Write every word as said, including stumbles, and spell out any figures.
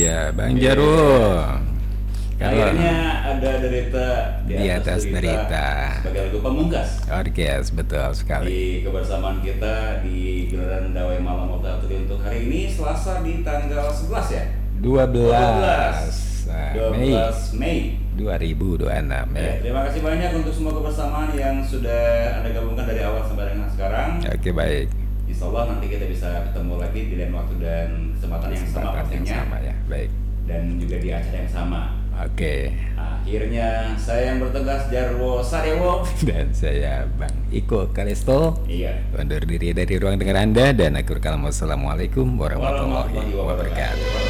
Iya, Bang Iya. Jarum. Kalau Akhirnya ada derita di di atas atas derita derita. sebagai lagu pamungkas Orkes, betul sekali. di kebersamaan kita di gelaran Dawai Malam Otak untuk hari ini Selasa di tanggal sebelas ya. dua belas dua Mei belas Mei dua ribu dua puluh enam Ya, ya. terima kasih banyak untuk semua kebersamaan yang sudah Anda gabungkan dari awal sampai dengan sekarang. Oke, baik. Insya Allah nanti kita bisa ketemu lagi di lain waktu dan kesempatan yang sama Kesempatan yang pastinya, sama ya. Baik. dan juga di acara yang sama. Oke. Akhirnya saya yang bertugas Jarwo Sadewo. Dan saya Bang Iko Kalisto Iya. undur diri dari ruang dengar Anda dan akhir kalam. Wassalamualaikum warahmatullahi Warahmatullahi wabarakatuh. wabarakatuh.